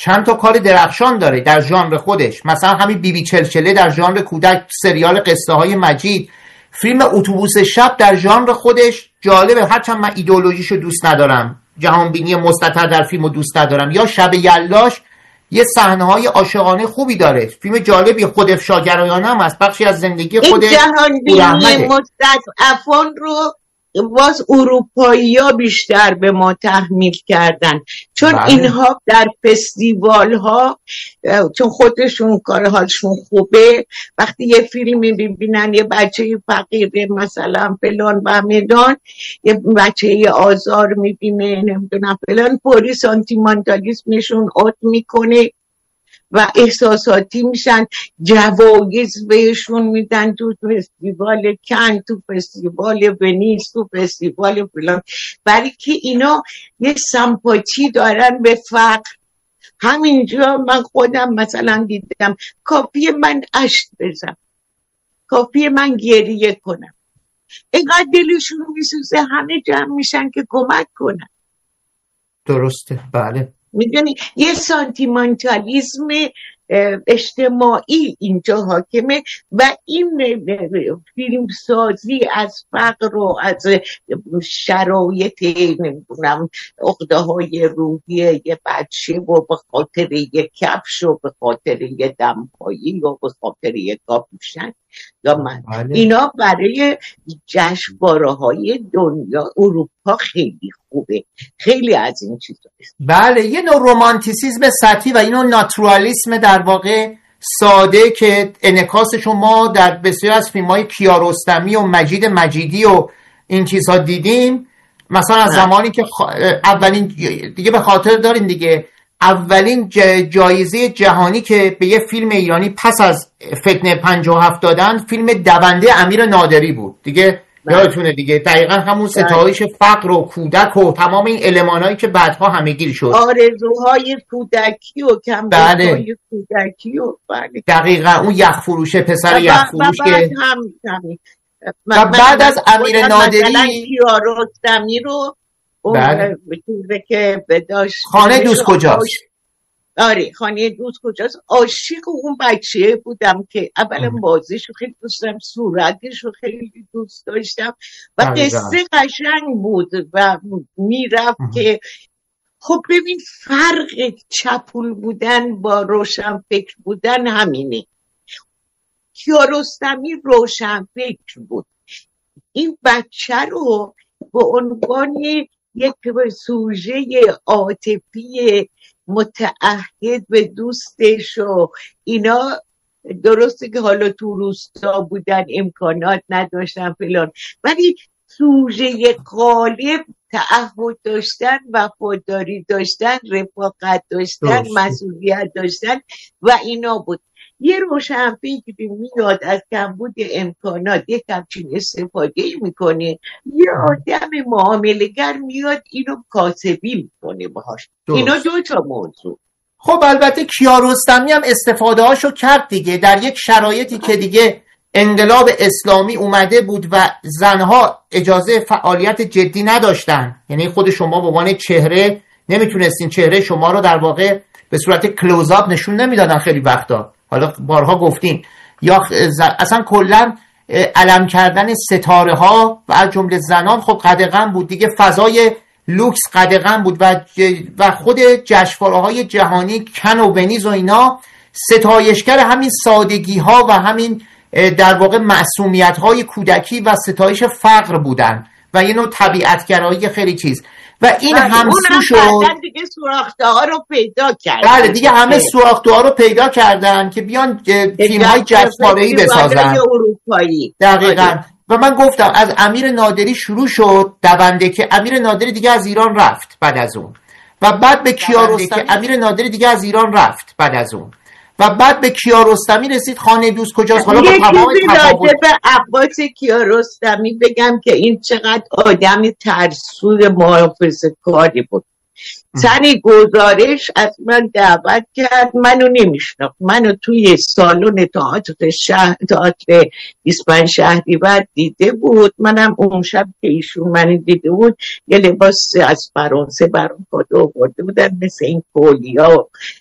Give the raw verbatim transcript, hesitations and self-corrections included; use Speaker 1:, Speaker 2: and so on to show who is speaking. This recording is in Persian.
Speaker 1: چند تا کار درخشان داره در ژانر خودش، مثلا همین بی بی چلچله در ژانر کودک، سریال قصه های مجید، فیلم اتوبوس شب در ژانر خودش جالبه، هرچند من ایدئولوژیشو دوست ندارم، جهانبینی مستتر در فیلمو دوست ندارم. یا شب یلاش یه صحنه‌های عاشقانه خوبی داره، فیلم جالبی، خود افشاگرایانه هم هست، بخشی از زندگی خود
Speaker 2: جهانبینی مستضعفان رو باز اروپایی‌ها بیشتر به ما تحمیل کردن، چون بله. اینها در فستیوال ها چون خودشون کار حالشون خوبه، وقتی یه فیلمی ببینن یه بچه فقیره مثلا فلان و میدان، یه بچه آزار میبینه نمیدونم فلان، پوری سانتیمانتالیسمشون اوت میکنه و احساساتی میشن، جوایز بهشون میدن تو فستیوال کن، تو فستیوال ونیز، تو فستیوال فلان، برای که اینا یه سمپاتی دارن به فقر. همینجا من خودم مثلا دیدم کافی من اشک بزنم، کافی من گریه کنم، اینقدر دلشون میسوزه همه جمع میشن که کمک کنن.
Speaker 1: درسته، بله.
Speaker 2: میدونی یه سانتیمانتالیزم اجتماعی اینجا حاکمه و این فیلم سازی از فقر و از شرایط نمیدونم عقده های روحی یه بچه و به خاطر یه کفش و به خاطر یه دمپایی و به خاطر یه کاپوشن یا من بله. اینا برای جشنواره های دنیا اروپا خیلی خوبه، خیلی از این چیزا.
Speaker 1: بله، یه نوع رومانتیسیزم سطحی و یه نوع ناتورالیسم در واقع ساده که انعکاسش ما در بسیار از فیلم‌های کیارستمی و مجید مجیدی و این چیزها دیدیم. مثلا از زمانی که اولین دیگه به خاطر دارین دیگه اولین جایزه جهانی که به یه فیلم ایرانی پس از فتنه پنجاه و هفت دادن، فیلم دونده امیر نادری بود دیگه. یادتونه دیگه، دقیقا همون ستایش فقر و کودک و تمام این المانایی که بعدها همه‌گیر شد،
Speaker 2: آرزوهای کودکی و کمبودهای کودکی و بله.
Speaker 1: دقیقا اون یخ فروشه، پسر یخ فروش که
Speaker 2: هم هم
Speaker 1: و بعد از امیر نادری
Speaker 2: کیارستمی رو
Speaker 1: بله.
Speaker 2: که داشت
Speaker 1: خانه دوست کجاست.
Speaker 2: آره خانه دوست کجاست. عاشق اون بچه بودم که اولا بازیشو خیلی دوست داشتم، صورتشو خیلی دوست داشتم و قصه قشنگ بود و میرفت که خب ببین فرق چپول بودن با روشن فکر بودن همینه. کیارستمی روشن فکر بود، این بچه رو به عنوان یک سوژه عاطفی متعهد به دوستش و اینا، درسته که حالا تو روستا بودن امکانات نداشتن فلان، ولی سوژه غالب تعهد داشتن، وفاداری داشتن، رفاقت داشتن، مسئولیت داشتن و اینا بود. یه روشنفکری میاد از کمبود امکانات یک همچین استفاده میکنه، یه آدم معامله‌گر میاد اینو کاسبی میکنه باهاش. اینا دو تا موضوع.
Speaker 1: خب البته کیارستمی هم استفاده هاشو کرد دیگه، در یک شرایطی که دیگه انقلاب اسلامی اومده بود و زنها اجازه فعالیت جدی نداشتن، یعنی خود شما به عنوان چهره نمیتونستین چهره شما رو در واقع به صورت کلوزآپ نشون نمیدادن خیلی وقتا، حالا بارها گفتیم، یا اصلا کلا علم کردن ستاره ها و از جمله زنان خب قدغن بود دیگه، فضای لوکس قدغن بود و و خود جشنواره های جهانی کن و ونیز و اینا ستایشگر همین سادگی ها و همین در واقع معصومیت های کودکی و ستایش فقر بودن و یه نوع طبیعتگرایی خیلی چیز و این همسو شد.
Speaker 2: بعدن دیگه سوراخته ها رو پیدا کردن.
Speaker 1: بله دیگه همه سوراخته ها رو پیدا کردن که بیان فیلم های جشنواره‌ای بسازن. دقیقاً. و من گفتم از امیر نادری شروع شد دونده که امیر نادری دیگه از ایران رفت بعد از اون، و بعد به کیارستمی که امیر نادری دیگه از ایران رفت بعد از اون، و بعد به کیارستمی رسید خانه دوست کجاست. حالا با تمام
Speaker 2: تفاوت به عباس کیارستمی بگم که این چقدر آدم ترسوی محافظه‌کاری بود. سری گزارش از من دعوت کرد، منو نمیشناخت، منو توی سالن تئاتر شهر تئاتر بیست و پنج شهریور دیده بود. منم اون شب که ایشون منو دیده بود یه لباس از فرانسه برام کادو آورده بودن مثل این کولیا